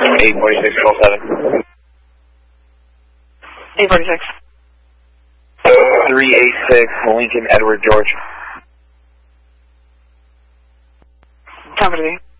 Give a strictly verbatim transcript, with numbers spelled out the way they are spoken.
eight forty-six, call seven. eight forty-six. three eighty-six, Lincoln, Edward, George. Company.